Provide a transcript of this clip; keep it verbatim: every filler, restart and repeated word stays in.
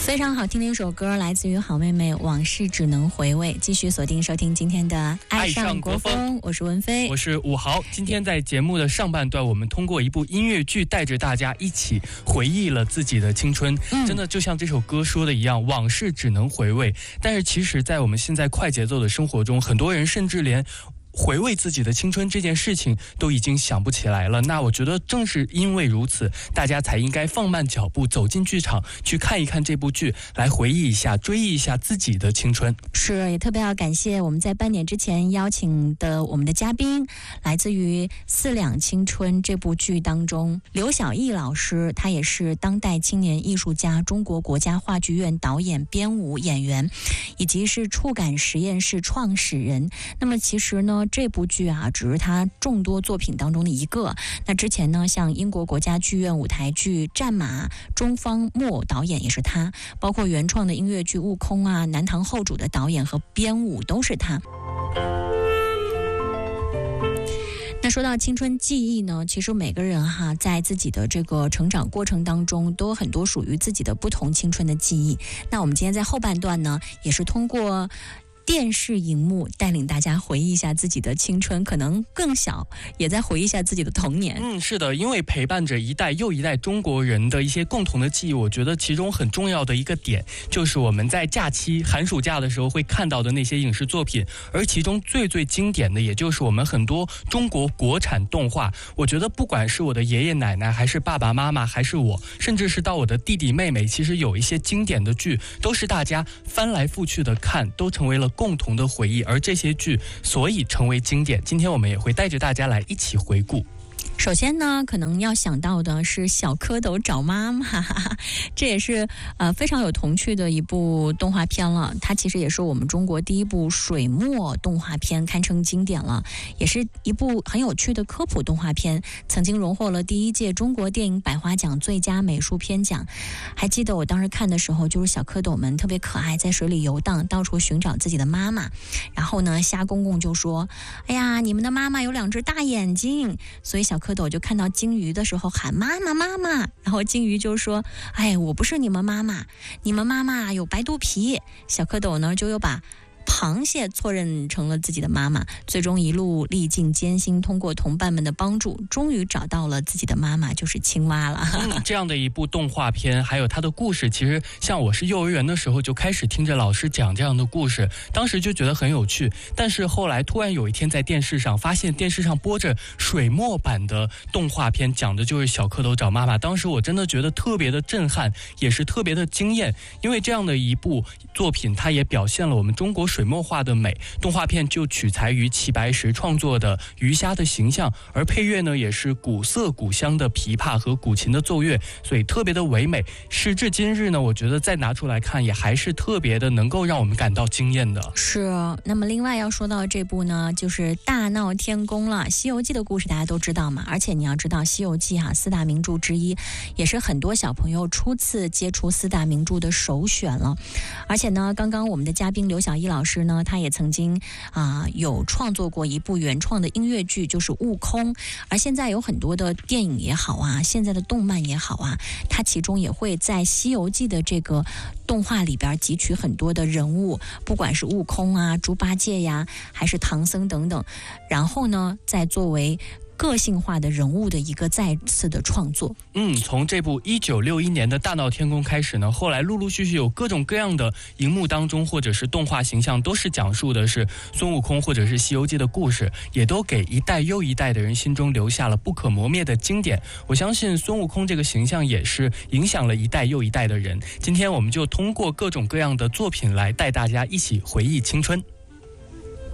非常好听的一首歌，来自于好妹妹，往事只能回味。继续锁定收听今天的爱上国风，我是文飞， 我是武豪。今天在节目的上半段，我们通过一部音乐剧带着大家一起回忆了自己的青春、嗯、真的就像这首歌说的一样，往事只能回味。但是其实在我们现在快节奏的生活中，很多人甚至连回味自己的青春这件事情都已经想不起来了。那我觉得正是因为如此，大家才应该放慢脚步，走进剧场去看一看这部剧，来回忆一下，追忆一下自己的青春。 是，也特别要感谢我们在半点之前邀请的我们的嘉宾，来自于《四两青春》这部剧当中刘晓毅老师，他也是当代青年艺术家，中国国家话剧院导演、编舞、演员，以及是触感实验室创始人。那么其实呢，这部剧啊只是他众多作品当中的一个。那之前呢，像英国国家剧院舞台剧《战马》，中方木偶导演也是他，包括原创的音乐剧《悟空》啊，南唐后主的导演和编舞都是他。那说到青春记忆呢，其实每个人哈，在自己的这个成长过程当中，都有很多属于自己的不同青春的记忆。那我们今天在后半段呢，也是通过电视荧幕带领大家回忆一下自己的青春，可能更小也在回忆一下自己的童年。 嗯，是的，因为陪伴着一代又一代中国人的一些共同的记忆，我觉得其中很重要的一个点就是我们在假期寒暑假的时候会看到的那些影视作品，而其中最最经典的也就是我们很多中国国产动画。我觉得不管是我的爷爷奶奶，还是爸爸妈妈，还是我，甚至是到我的弟弟妹妹，其实有一些经典的剧都是大家翻来覆去的看，都成为了共同的回忆，而这些剧所以成为经典。今天我们也会带着大家来一起回顾。 首先呢，可能要想到的是小蝌蚪找妈妈，哈哈，这也是呃非常有童趣的一部动画片了。它其实也是我们中国第一部水墨动画片，堪称经典了，也是一部很有趣的科普动画片，曾经荣获了第一届中国电影百花奖最佳美术片奖。还记得我当时看的时候，就是小蝌蚪们特别可爱，在水里游荡，到处寻找自己的妈妈。然后呢，虾公公就说：“哎呀，你们的妈妈有两只大眼睛。”所以小蝌蚪就看到鲸鱼的时候喊妈妈妈妈，然后鲸鱼就说：“哎，我不是你们妈妈，你们妈妈有白肚皮。”小蝌蚪呢就又把螃蟹错认成了自己的妈妈，最终一路历尽艰辛，通过同伴们的帮助，终于找到了自己的妈妈，就是青蛙了。 嗯，这样的一部动画片，还有它的故事，其实像我是幼儿园的时候就开始听着老师讲这样的故事，当时就觉得很有趣。但是后来突然有一天在电视上发现电视上播着水墨版的动画片，讲的就是小蝌蚪找妈妈。当时我真的觉得特别的震撼，也是特别的惊艳，因为这样的一部作品，它也表现了我们中国水墨画的美。动画片就取材于齐白石创作的鱼虾的形象，而配乐呢也是古色古香的琵琶和古琴的奏乐，所以特别的唯美。时至今日呢，我觉得再拿出来看也还是特别的能够让我们感到惊艳的。 是，那么另外要说到这部呢，就是大闹天宫了。西游记的故事大家都知道嘛，而且你要知道西游记哈、啊、四大名著之一，也是很多小朋友初次接触四大名著的首选了。而且呢，刚刚我们的嘉宾刘晓毅老师呢，他也曾经啊、呃、有创作过一部原创的音乐剧，就是《悟空》。而现在有很多的电影也好啊，现在的动漫也好啊，它其中也会在《西游记》的这个动画里边汲取很多的人物，不管是悟空啊、猪八戒呀，还是唐僧等等，然后呢，再作为个性化的人物的一个再次的创作。 嗯，从这部一九六一年的大闹天宫开始呢，后来陆陆续续有各种各样的荧幕当中或者是动画形象，都是讲述的是孙悟空或者是西游记的故事，也都给一代又一代的人心中留下了不可磨灭的经典。我相信孙悟空这个形象也是影响了一代又一代的人。今天我们就通过各种各样的作品来带大家一起回忆青春。